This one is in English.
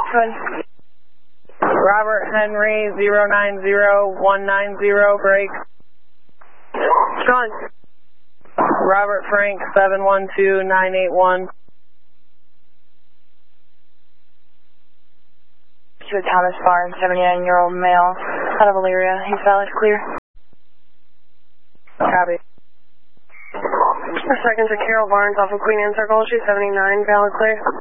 Good. Robert Henry 090190, break. Gone. Robert Frank 712981. To Thomas Barnes, 79-year-old male, out of Elyria. He's valid, clear. Copy. Second to Carol Barnes off of Queen Anne Circle. She's 79, valid, clear.